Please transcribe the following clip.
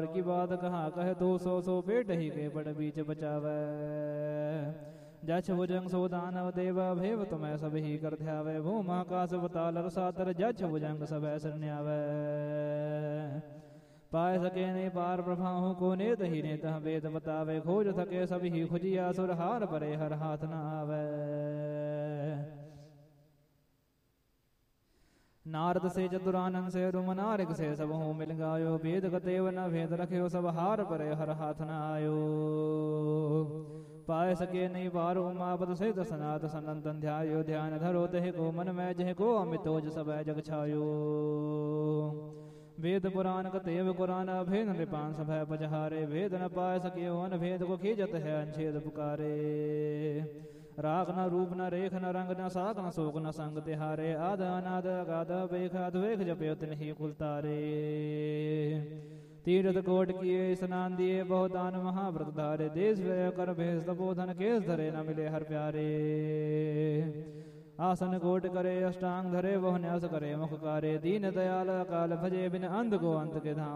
की बात कहा कहे तो सो पेट ही के बड़ बीच बचावे। जछ भुजंग सो दानव देव भेव तुम्हें सब ही कर ध्यावे। भूम आकाश बताल रसातर जछ भुजंग सब शरण्यावे। पाए सके नहीं पार प्रभाहु को नेत ही नेत वेद बतावे। खोज थके सब ही खुजिया सुर हार परे हर हाथ न आवे। नारद से चतुरानंद से रुमनारिक से सब हूँ मिल गायो। भेद कतेव न भेद रखियो सब हार परे हर हाथ न आयो। पाए सके नहीं पार उमापद से सनात सनंतन ध्यायो। ध्यान धरो तह को मन में जह को अमितोज सब जग छायो। वेद पुराण कतेव कुरान भेद नृपान सब पजहारे। भेद न पाए सके अन भेद को खीजत है अनछेद पुकारे। राग न रूप न रेख न रंग न साक न शोक न संग तिहारे। आद अनाद अगाध बेख अद्वेख जपयो तिन्हि कुल तारे। तीर्थ कोट किए स्नान दिए बहुत दान महाव्रत धारे। देश व्यय कर भेष तपोधन केस धरे न मिले हर प्यारे। आसन कोट करे अष्टांग धरे वह न्यास करे मुख कारे। दीन दयाल अकाल भजे बिन अंध को अंत के धाम